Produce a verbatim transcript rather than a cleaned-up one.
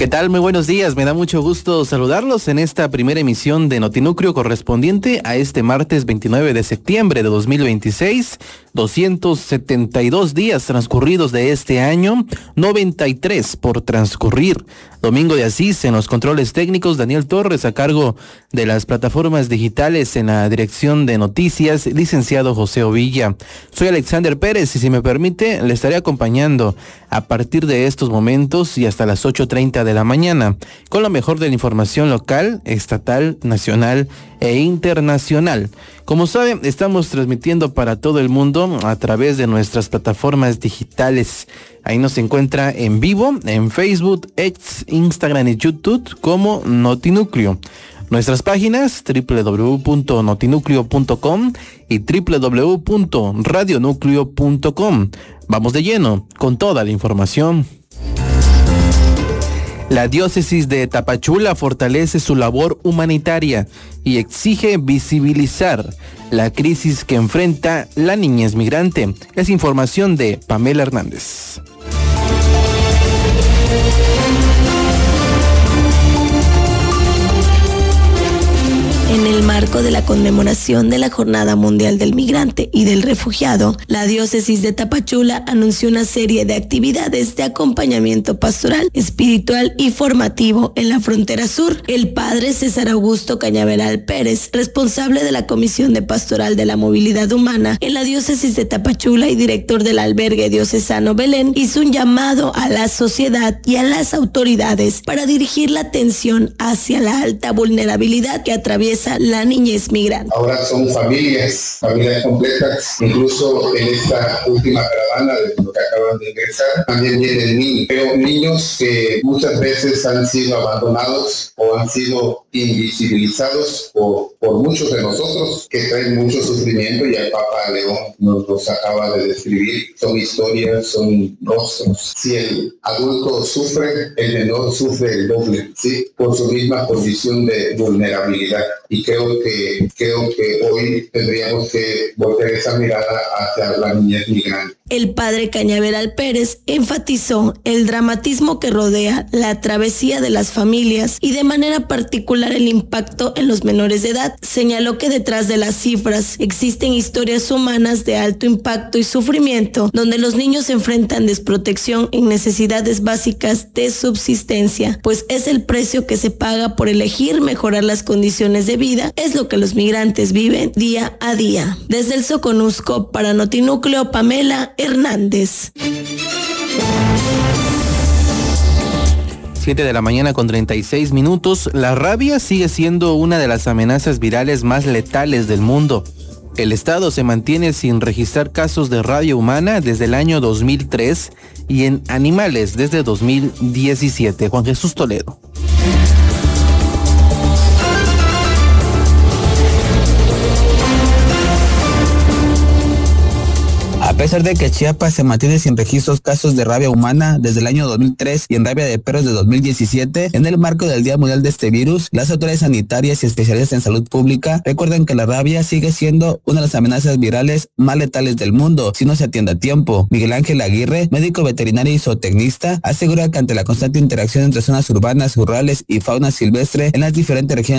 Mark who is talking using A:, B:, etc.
A: ¿Qué tal? Muy buenos días. Me da mucho gusto saludarlos en esta primera emisión de Notinúcleo correspondiente a este martes veintinueve de septiembre de dos mil veintiséis. doscientos setenta y dos días transcurridos de este año, noventa y tres por transcurrir. Domingo de Asís en los controles técnicos, Daniel Torres a cargo de las plataformas digitales en la dirección de noticias, licenciado José Ovilla. Soy Alexander Pérez y si me permite le estaré acompañando a partir de estos momentos y hasta las ocho treinta de la mañana con lo mejor de la información local, estatal, nacional e internacional. Como saben, estamos transmitiendo para todo el mundo a través de nuestras plataformas digitales. Ahí nos encuentra en vivo en Facebook, X, Instagram y YouTube como Notinúcleo. Nuestras páginas doble u doble u doble u punto notinúcleo punto com y doble u doble u doble u punto radionúcleo punto com. Vamos de lleno con toda la información. La diócesis de Tapachula fortalece su labor humanitaria y exige visibilizar la crisis que enfrenta la niñez migrante. Es información de Pamela Hernández.
B: En el marco de la conmemoración de la Jornada Mundial del Migrante y del Refugiado, la diócesis de Tapachula anunció una serie de actividades de acompañamiento pastoral, espiritual y formativo en la frontera sur. El padre César Augusto Cañaveral Pérez, responsable de la Comisión de Pastoral de la Movilidad Humana en la diócesis de Tapachula y director del albergue diocesano Belén, hizo un llamado a la sociedad y a las autoridades para dirigir la atención hacia la alta vulnerabilidad que atraviesa la niñez migrante.
C: Ahora son familias, familias completas, incluso en esta última caravana de lo que acaban de ingresar, también vienen niños, pero niños que muchas veces han sido abandonados o han sido invisibilizados por, por muchos de nosotros que traen mucho sufrimiento, y el Papa León nos los acaba de describir. Son historias, son rostros. Si el adulto sufre, el menor sufre el doble, ¿sí? Por su misma condición de vulnerabilidad. Y creo que, creo que hoy tendríamos que volver esa mirada hacia la niñez migrante.
B: El padre Cañaveral Pérez enfatizó el dramatismo que rodea la travesía de las familias y de manera particular el impacto en los menores de edad. Señaló que detrás de las cifras existen historias humanas de alto impacto y sufrimiento, donde los niños enfrentan desprotección en necesidades básicas de subsistencia, pues es el precio que se paga por elegir mejorar las condiciones de vida, es lo que los migrantes viven día a día. Desde el Soconusco, para Notinúcleo, Pamela Hernández.
A: siete de la mañana con treinta y seis minutos. La rabia sigue siendo una de las amenazas virales más letales del mundo. El Estado se mantiene sin registrar casos de rabia humana desde el año dos mil tres y en animales desde dos mil diecisiete. Juan Jesús Toledo.
D: A pesar de que Chiapas se mantiene sin registros casos de rabia humana desde el año dos mil tres y en rabia de perros de dos mil diecisiete, en el marco del Día Mundial de este virus, las autoridades sanitarias y especialistas en salud pública recuerdan que la rabia sigue siendo una de las amenazas virales más letales del mundo si no se atiende a tiempo. Miguel Ángel Aguirre, médico veterinario y zootecnista, asegura que ante la constante interacción entre zonas urbanas, rurales y fauna silvestre en las diferentes regiones